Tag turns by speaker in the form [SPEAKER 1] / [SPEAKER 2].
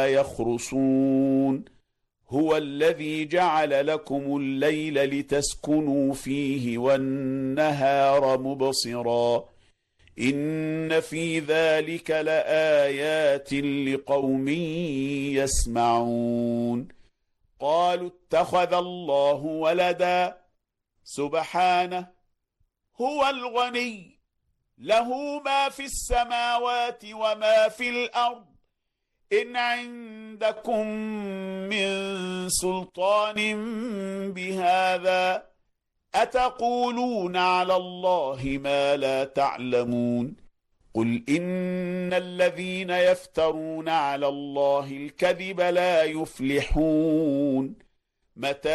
[SPEAKER 1] يخرصون هو الذي جعل لكم الليل لتسكنوا فيه والنهار مبصرا إن في ذلك لآيات لقوم يسمعون قالوا اتخذ الله ولدا سبحانه هو الغني له ما في السماوات وما في الأرض إن عندكم من سلطان بهذا أتقولون على الله ما لا تعلمون قل إن الذين يفترون على الله الكذب لا يفلحون متى